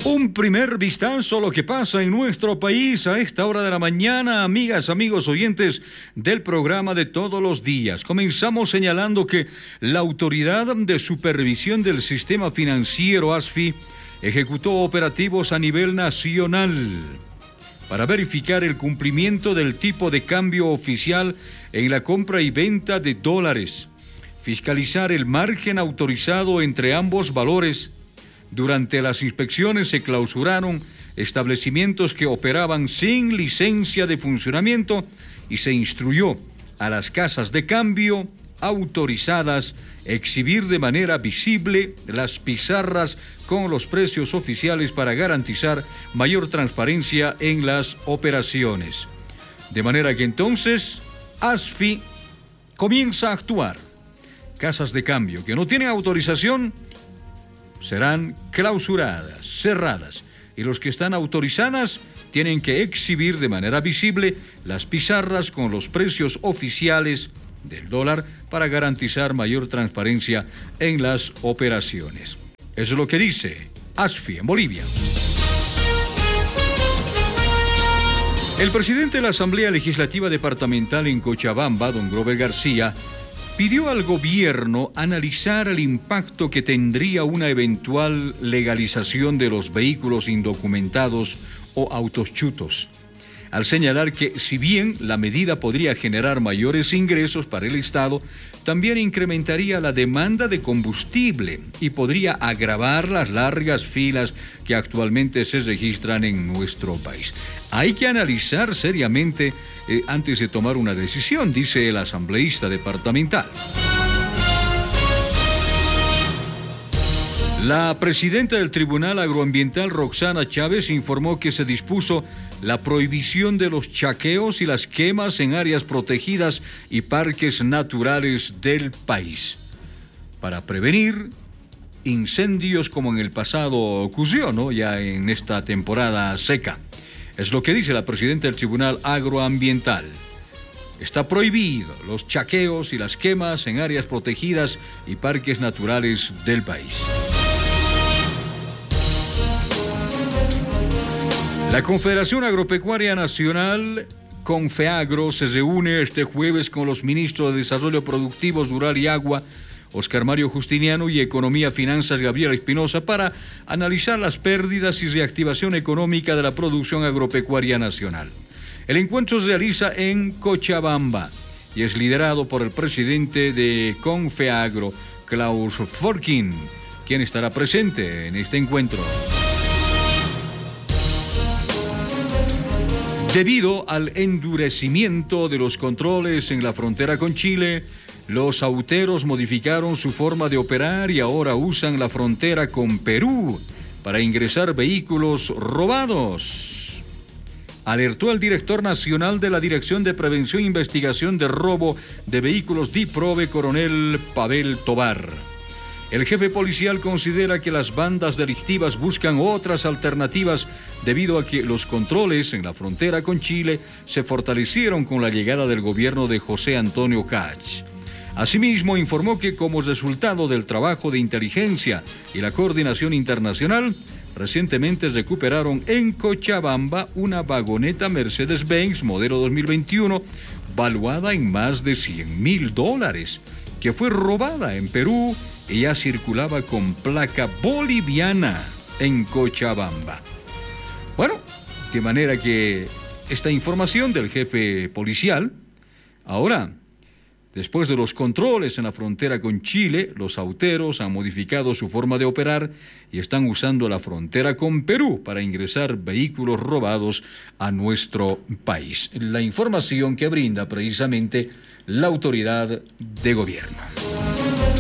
Un primer vistazo a lo que pasa en nuestro país a esta hora de la mañana, amigas, amigos oyentes del programa de todos los días. Comenzamos señalando que la Autoridad de Supervisión del Sistema Financiero, ASFI, ejecutó operativos a nivel nacional para verificar el cumplimiento del tipo de cambio oficial en la compra y venta de dólares, fiscalizar el margen autorizado entre ambos valores. Durante las inspecciones se clausuraron establecimientos que operaban sin licencia de funcionamiento y se instruyó a las casas de cambio autorizadas exhibir de manera visible las pizarras con los precios oficiales para garantizar mayor transparencia en las operaciones. De manera que entonces ASFI comienza a actuar. Casas de cambio que no tienen autorización serán clausuradas, cerradas, y los que están autorizadas tienen que exhibir de manera visible las pizarras con los precios oficiales del dólar para garantizar mayor transparencia en las operaciones. Eso es lo que dice ASFI en Bolivia. El presidente de la Asamblea Legislativa Departamental en Cochabamba, don Grover García, pidió al gobierno analizar el impacto que tendría una eventual legalización de los vehículos indocumentados o autos chutos, al señalar que si bien la medida podría generar mayores ingresos para el Estado, también incrementaría la demanda de combustible y podría agravar las largas filas que actualmente se registran en nuestro país. Hay que analizar seriamente antes de tomar una decisión, dice el asambleísta departamental. La presidenta del Tribunal Agroambiental, Roxana Chávez, informó que se dispuso la prohibición de los chaqueos y las quemas en áreas protegidas y parques naturales del país para prevenir incendios como en el pasado ocurrió, ¿no? Ya en esta temporada seca. Es lo que dice la presidenta del Tribunal Agroambiental. Está prohibido los chaqueos y las quemas en áreas protegidas y parques naturales del país. La Confederación Agropecuaria Nacional, Confeagro, se reúne este jueves con los ministros de Desarrollo Productivo, Rural y Agua, Oscar Mario Justiniano, y Economía, Finanzas, Gabriela Espinosa, para analizar las pérdidas y reactivación económica de la producción agropecuaria nacional. El encuentro se realiza en Cochabamba y es liderado por el presidente de Confeagro, Klaus Forkin, quien estará presente en este encuentro. Debido al endurecimiento de los controles en la frontera con Chile, los auteros modificaron su forma de operar y ahora usan la frontera con Perú para ingresar vehículos robados. Alertó el director nacional de la Dirección de Prevención e Investigación de Robo de Vehículos DIPROVE, coronel Pavel Tobar. El jefe policial considera que las bandas delictivas buscan otras alternativas debido a que los controles en la frontera con Chile se fortalecieron con la llegada del gobierno de José Antonio Kach. Asimismo, informó que como resultado del trabajo de inteligencia y la coordinación internacional, recientemente recuperaron en Cochabamba una vagoneta Mercedes-Benz modelo 2021 valuada en más de $100,000, que fue robada en Perú y ya circulaba con placa boliviana en Cochabamba. Bueno, de manera que esta información del jefe policial, ahora, después de los controles en la frontera con Chile, los auteros han modificado su forma de operar y están usando la frontera con Perú para ingresar vehículos robados a nuestro país. La información que brinda precisamente la autoridad de gobierno.